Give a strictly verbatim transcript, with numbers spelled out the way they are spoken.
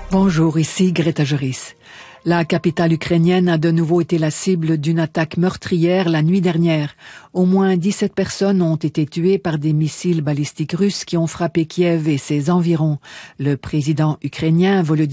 Bonjour, ici Greta Joris. La capitale ukrainienne a de nouveau été la cible d'une attaque meurtrière la nuit dernière. Au moins dix-sept personnes ont été tuées par des missiles balistiques russes qui ont frappé Kiev et ses environs. Le président ukrainien Volodymyr